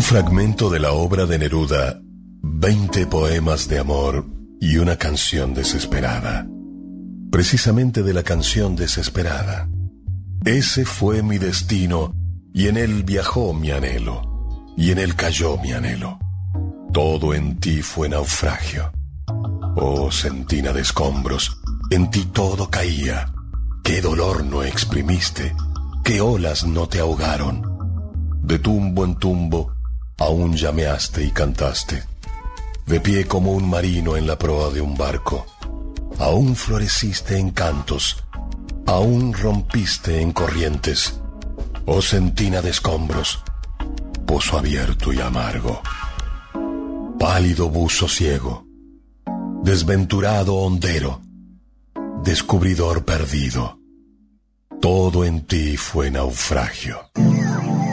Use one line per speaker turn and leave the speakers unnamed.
fragmento de la obra de Neruda, 20 poemas de amor y una canción desesperada. Precisamente de la canción desesperada. Ese fue mi destino, y en él viajó mi anhelo, y en él cayó mi anhelo. Todo en ti fue naufragio. Oh, sentina de escombros, en ti todo caía. Qué dolor no exprimiste, qué olas no te ahogaron. De tumbo en tumbo, aún llameaste y cantaste. De pie como un marino en la proa de un barco, aún floreciste en cantos, aún rompiste en corrientes. Oh sentina de escombros, pozo abierto y amargo. Pálido buzo ciego, desventurado hondero, descubridor perdido. Todo en ti fue naufragio.